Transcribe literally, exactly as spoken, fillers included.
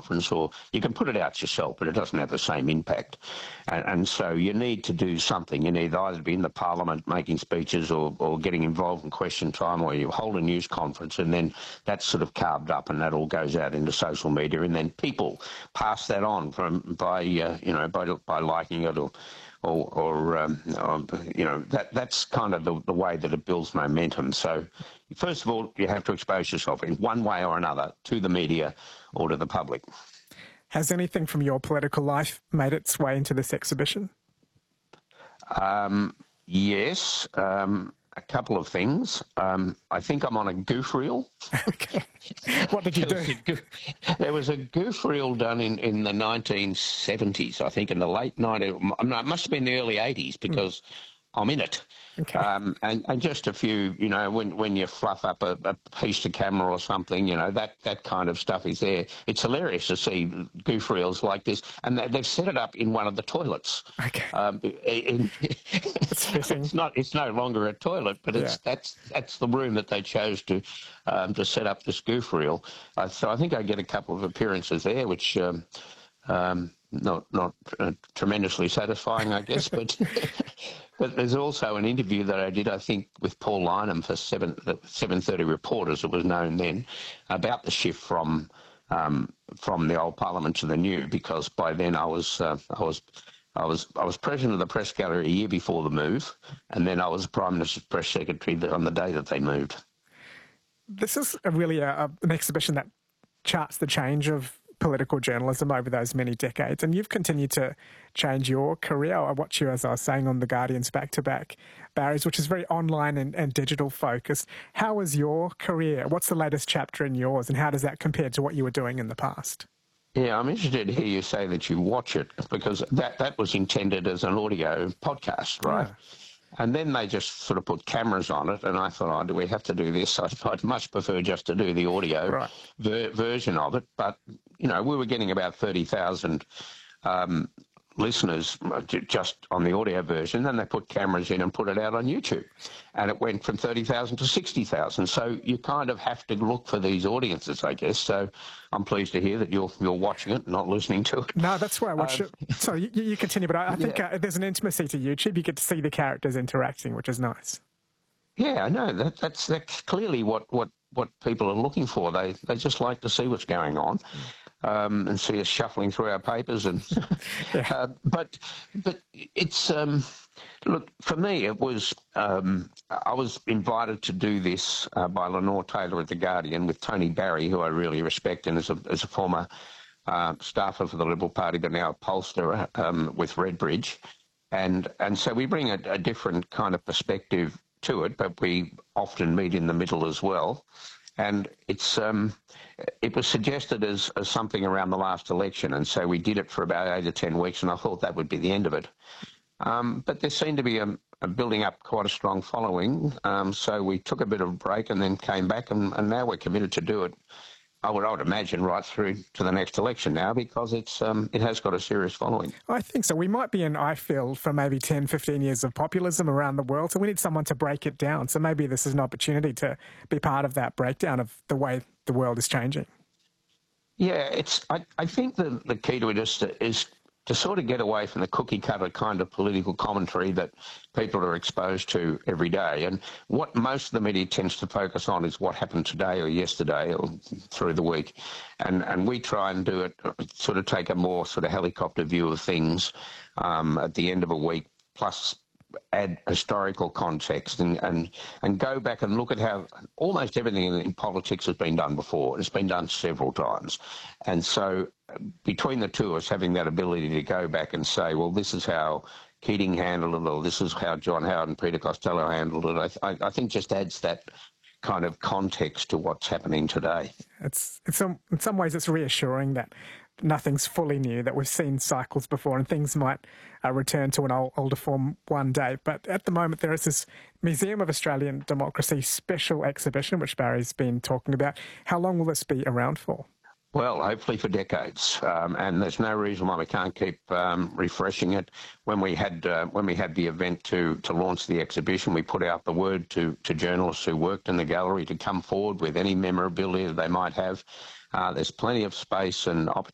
conference, or you can put it out yourself, but it doesn't have the same impact. And, and so you need to do something. You need either to be in the parliament making speeches or, or getting involved in question time, or you hold a news conference, and then that's sort of carved up and that all goes out into social media, and then people pass that on from by, uh, you know, by, by liking it or or, or, um, or you know, that that's kind of the, the way that it builds momentum. So first of all, you have to expose yourself in one way or another to the media or to the public. Has anything from your political life made its way into this exhibition? Um, yes, um, a couple of things. Um, I think I'm on a goof reel. Okay. What did you do? There was a goof reel done in, in the nineteen seventies, I think, in the late nineties. No, it must have been the early eighties, because mm. I'm in it. Okay. Um, and, and just a few, you know, when when you fluff up a, a piece to camera or something, you know, that, that kind of stuff is there. It's hilarious to see goof reels like this. And they, they've set it up in one of the toilets. Okay. Um, in, it's fitting. It's not, it's no longer a toilet, but it's, yeah. that's that's the room that they chose to um, to set up this goof reel. Uh, so I think I get a couple of appearances there, which... Um, um, not not uh, tremendously satisfying, I guess, but but there's also an interview that I did, I think, with Paul Lynham for seven seven thirty Reporters, it was known then, about the shift from um, from the old Parliament to the new, because by then I was uh, I was I was I was president of the press gallery a year before the move, and then I was Prime Minister's press secretary on the day that they moved. This is a really a, an exhibition that charts the change of political journalism over those many decades, and you've continued to change your career. I watch you, as I was saying, on The Guardian's back-to-back Barry's, which is very online and, and digital focused. How is your career? What's the latest chapter in yours, and how does that compare to what you were doing in the past? Yeah, I'm interested to hear you say that you watch it, because that, that was intended as an audio podcast, right? Yeah. And then they just sort of put cameras on it, and I thought, oh, do we have to do this? I'd much prefer just to do the audio right. ver version of it. But, you know, we were getting about thirty thousand um, listeners just on the audio version. Then they put cameras in and put it out on YouTube. And it went from thirty thousand to sixty thousand. So you kind of have to look for these audiences, I guess. So I'm pleased to hear that you're, you're watching it, not listening to it. No, that's why I watched um, it. Sorry, you, you continue, but I, I think yeah. uh, there's an intimacy to YouTube. You get to see the characters interacting, which is nice. Yeah, I know. That, that's, that's clearly what, what, what people are looking for. They, they just like to see what's going on. Um, and see us shuffling through our papers, and yeah. uh, but but it's um, look, for me it was um, I was invited to do this uh, by Lenore Taylor at The Guardian with Tony Barry, who I really respect, and as a as a former uh, staffer for the Liberal Party, but now a pollster um, with Redbridge, and and so we bring a, a different kind of perspective to it, but we often meet in the middle as well. And it's um, it was suggested as, as something around the last election, and so we did it for about eight or ten weeks, and I thought that would be the end of it. Um, but there seemed to be a, a building up quite a strong following, um, so we took a bit of a break and then came back, and, and now we're committed to do it. I would, I would imagine right through to the next election now, because it's um, it has got a serious following. I think so. We might be in, I feel, for maybe ten, fifteen years of populism around the world, so we need someone to break it down. So maybe this is an opportunity to be part of that breakdown of the way the world is changing. Yeah, it's. I, I think the, the key to it is to, is to sort of get away from the cookie-cutter kind of political commentary that people are exposed to every day. And what most of the media tends to focus on is what happened today or yesterday or through the week. And and we try and do it, sort of take a more sort of helicopter view of things um, at the end of a week, plus add historical context and, and, and go back and look at how almost everything in, in politics has been done before. It's been done several times. And so between the two of us having that ability to go back and say, well, this is how Keating handled it, or this is how John Howard and Peter Costello handled it, I, I think just adds that kind of context to what's happening today. It's, it's some, in some ways it's reassuring that nothing's fully new, that we've seen cycles before and things might uh, return to an old, older form one day. But at the moment there is this Museum of Australian Democracy special exhibition, which Barry's been talking about. How long will this be around for? Well, hopefully for decades, um, and there's no reason why we can't keep um, refreshing it. When we had uh, when we had the event to to launch the exhibition, we put out the word to to journalists who worked in the gallery to come forward with any memorabilia they might have. Uh, there's plenty of space and opportunity